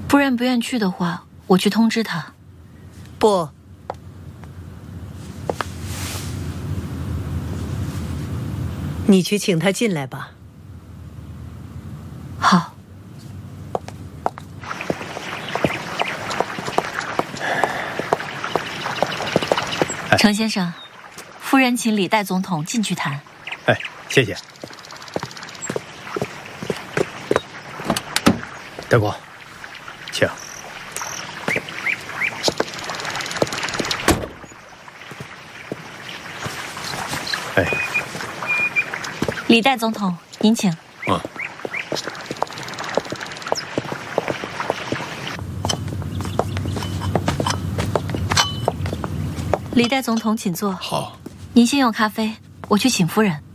夫人不愿去的话，我去通知他。 不，你去请他进来吧。 好。程先生，夫人请李代总统进去谈。 哎，谢谢。德国，请。哎， 李代总统，您请。李代总统，请坐。 好， 您先用咖啡，我去请夫人。